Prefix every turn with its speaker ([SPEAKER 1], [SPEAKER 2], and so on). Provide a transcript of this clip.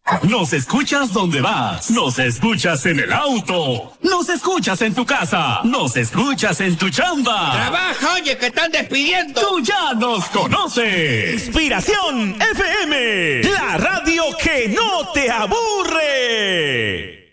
[SPEAKER 1] Nos escuchas donde vas, nos escuchas en el auto, nos escuchas en tu casa, nos escuchas en tu chamba.
[SPEAKER 2] Trabaja, oye, que están despidiendo.
[SPEAKER 1] Tú ya nos conoces.
[SPEAKER 3] Inspiración FM, la radio que no te aburre.